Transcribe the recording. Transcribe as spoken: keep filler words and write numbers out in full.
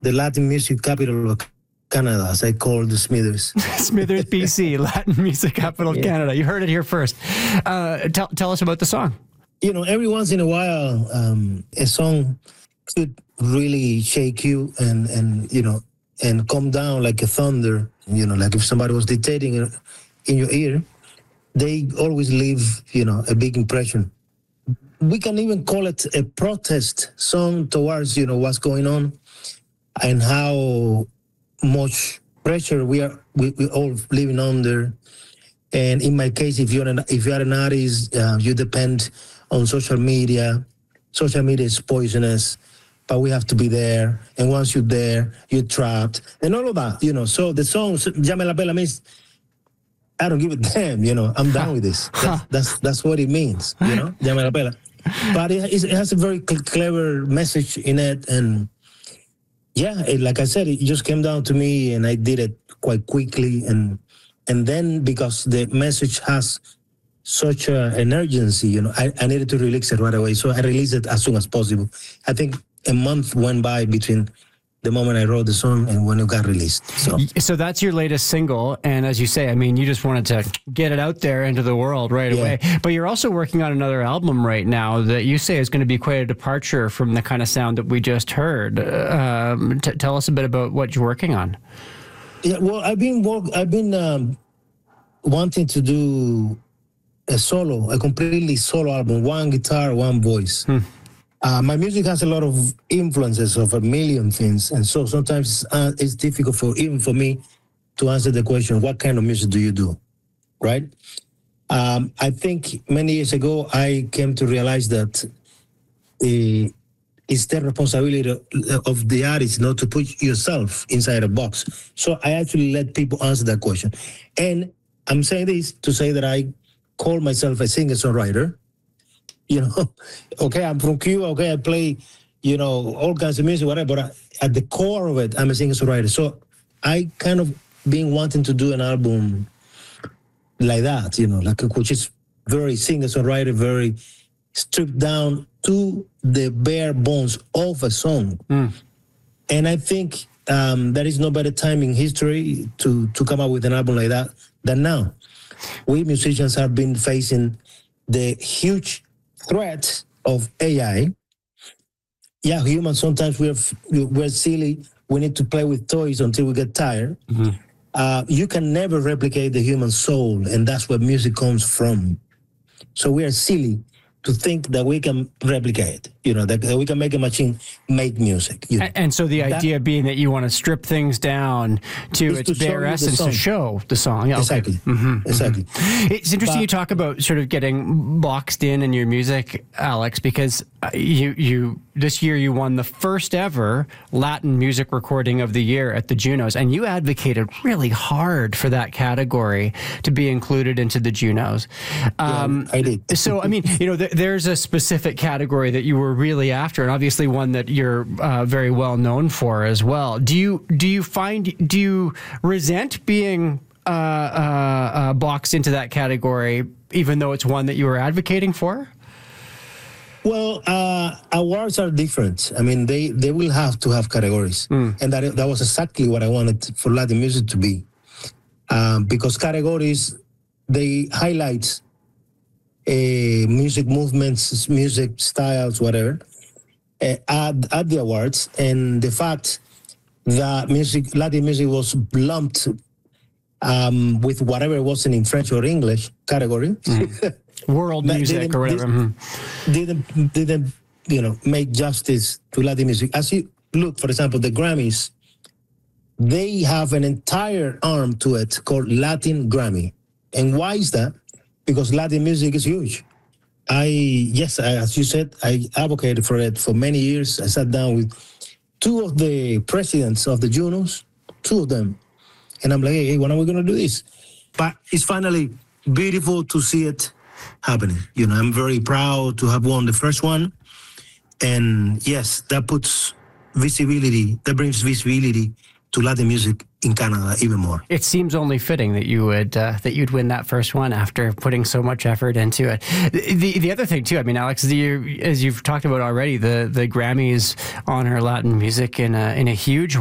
the Latin music capital of Canada, as I call the Smithers. Smithers, B C, Latin music capital of yeah. Canada. You heard it here first. Uh, tell, tell us about the song. You know, every once in a while, um, a song could really shake you and, and, you know, and come down like a thunder. You know, like if somebody was dictating in your ear, they always leave, you know, a big impression. We can even call it a protest song towards, you know, what's going on and how much pressure we are we, we all living under. And in my case, if you're an if you're an artist, uh, you depend on social media. Social media is poisonous, but we have to be there. And once you're there, you're trapped, and all of that, you know. So the song "Ya me la pela" means I don't give a damn, you know. I'm done with this. That's that's, that's what it means, you know. "Ya me la pela," but it, it has a very cl- clever message in it, and yeah, it, like I said, it just came down to me, and I did it quite quickly, and and then because the message has such a, an urgency, you know, I, I needed to release it right away, so I released it as soon as possible. I think a month went by between the moment I wrote the song and when it got released. So, so that's your latest single, and as you say, I mean, you just wanted to get it out there into the world right yeah. away. But you're also working on another album right now that you say is going to be quite a departure from the kind of sound that we just heard. Um, t- tell us a bit about what you're working on. Yeah, well, I've been work, I've been um, wanting to do a solo, a completely solo album, one guitar, one voice. Hmm. Uh, my music has a lot of influences of a million things, and so sometimes uh, it's difficult for even for me to answer the question, what kind of music do you do, right? Um, I think many years ago, I came to realize that uh, it's the responsibility of the artist not to put yourself inside a box. So I actually let people answer that question. And I'm saying this to say that I call myself a singer-songwriter. You know, okay, I'm from Cuba, okay, I play, you know, all kinds of music, whatever, but at the core of it, I'm a singer-songwriter. So I kind of been wanting to do an album like that, you know, like which is very singer-songwriter, very stripped down to the bare bones of a song. Mm. And I think um, there is no better time in history to, to come up with an album like that than now. We musicians have been facing the huge threat of A I. Yeah, humans, sometimes we're we're silly. We need to play with toys until we get tired. Mm-hmm. Uh, you can never replicate the human soul, and that's where music comes from. So we are silly to think that we can replicate, you know, that, that we can make a machine make music. You know? and, and so the that, idea being that you want to strip things down to its to bare essence to show the song. Yeah, exactly. Okay. Mm-hmm. Exactly. Mm-hmm. It's interesting but, you talk about sort of getting boxed in in your music, Alex, because you you this year you won the first ever Latin music recording of the year at the Junos, and you advocated really hard for that category to be included into the Junos. Um, yeah, I did. So, I mean, you know, th- there's a specific category that you were really after, and obviously one that you're uh, very well known for as well. Do you do you find do you resent being uh, uh, uh, boxed into that category, even though it's one that you were advocating for? Well, uh, awards are different. I mean, they, they will have to have categories. Mm. And that that was exactly what I wanted for Latin music to be. Um, because categories, they highlight uh, music movements, music styles, whatever, uh, at, at the awards. And the fact that music, Latin music was lumped um, with whatever wasn't in French or English category. Mm. World music or whatever. Didn't, didn't, didn't, you know, make justice to Latin music. As you look, for example, the Grammys, they have an entire arm to it called Latin Grammy. And why is that? Because Latin music is huge. I, yes, I, as you said, I advocated for it for many years. I sat down with two of the presidents of the Junos, two of them. And I'm like, hey, when are we going to do this? But it's finally beautiful to see it happening. You know, I'm very proud to have won the first one. And yes, that puts visibility, that brings visibility to Latin music in Canada even more. It seems only fitting that you would uh, that you'd win that first one after putting so much effort into it. The the, the other thing too, I mean, Alex, the, as you've talked about already, the the Grammys honor Latin music in a in a huge